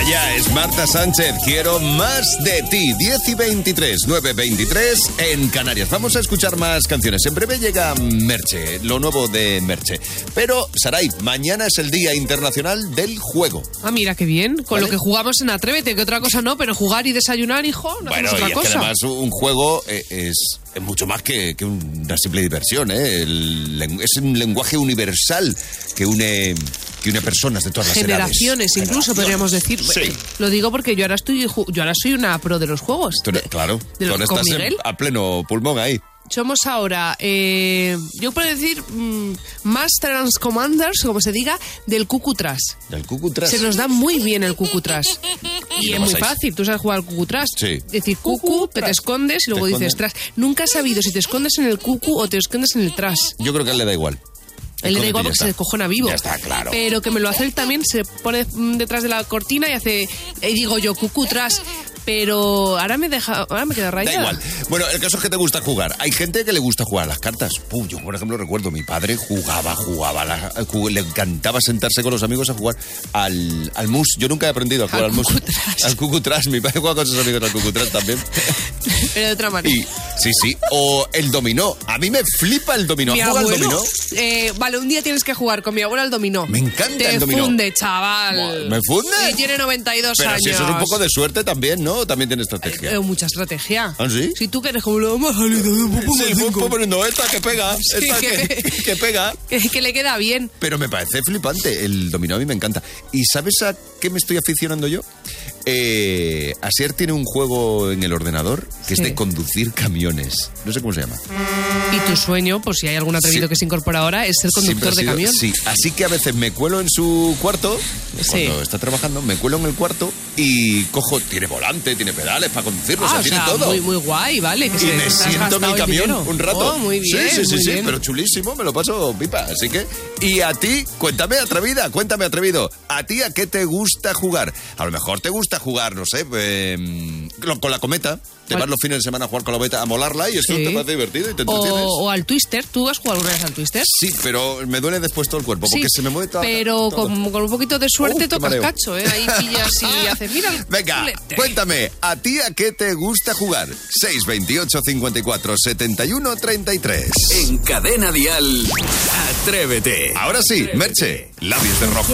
Ya es Marta Sánchez, quiero más de ti. 10 y 23, 9:23 en Canarias. Vamos a escuchar más canciones. En breve llega Merche, lo nuevo de Merche. Pero, Saray, mañana es el Día Internacional del Juego. Ah, mira qué bien. Con ¿Vale? Lo que jugamos en Atrévete, que otra cosa no, pero jugar y desayunar, hijo, no Bueno, hacemos y otra es que cosa. además un juego es mucho más que una simple diversión, ¿eh? Es un lenguaje universal que une personas de todas las Generaciones, edades. incluso podríamos decir. Sí. Lo digo porque yo ahora soy una pro de los juegos. Claro, de tú ahora con estás Miguel. a pleno pulmón ahí. Somos ahora, yo puedo decir, Master and Commanders, como se diga, del Cucutras. Del Cucutras. Se nos da muy bien el Cucutras. Y es muy pasáis? fácil, tú sabes jugar al Cucutras. Sí. Es decir, cucu, que te escondes y luego dices tras. Nunca has sabido si te escondes en el cucu o te escondes en el tras. Yo creo que a él le da igual. Él le da igual Ya porque se está. descojona vivo. Ya está, claro. Pero que me lo hace él también, se pone detrás de la cortina y hace, digo yo, cucutras. Pero ahora me queda rayada. Da igual. Bueno, el caso es que te gusta jugar. Hay gente que le gusta jugar a las cartas. Yo, por ejemplo, recuerdo, mi padre jugaba. Le encantaba sentarse con los amigos a jugar al mus. Yo nunca he aprendido a jugar al mus. Cucutras. Al Cucutras. Mi padre juega con sus amigos al Cucutras también. Pero de otra manera. Sí. O el dominó. A mí me flipa el dominó. Mi ¿Has jugado al abuelo, dominó? vale, un día tienes que jugar con mi abuelo al dominó. Me encanta el dominó. Te funde, chaval. ¿Me funde? Y tiene 92 Pero años. si eso es un poco de suerte también, ¿no? También tiene estrategia. Mucha estrategia. ¿Ah, sí? Si tú quieres como lo más salido, Sí, fue poniendo esta que pega. Esta que pega. que le queda bien. Pero me parece flipante. El dominó a mí me encanta. ¿Y sabes a qué me estoy aficionando yo? Asier tiene un juego en el ordenador que es de conducir camiones. No sé cómo se llama. Y tu sueño, por si hay algún atrevido que se incorpora ahora, es ser conductor de camión. Sí, así que a veces me cuelo en su cuarto, cuando está trabajando, me cuelo en el cuarto y cojo, tiene volante, tiene pedales para conducirlo, tiene todo. Muy, muy guay, vale. Que y me siento en el camión un rato. Oh, muy bien, sí, muy bien. pero chulísimo, me lo paso pipa. Así que, y a ti, cuéntame atrevido, ¿a ti a qué te gusta jugar? A lo mejor te gusta jugar, no sé, con la cometa. Te vas los fines de semana a jugar con la cometa, a molarla y esto te parece divertido y te entretienes. O al Twister. ¿Tú has jugado alguna vez al Twister? Sí, pero me duele después todo el cuerpo porque se me mueve todo. Pero con un poquito de suerte tocas mareo. cacho, ¿eh? Ahí pillas y haces, mira. Venga, cuéntame, ¿a ti a qué te gusta jugar? 628 54 71 33. En Cadena Dial, Atrévete. Ahora sí, Merche, Labios de Rojo.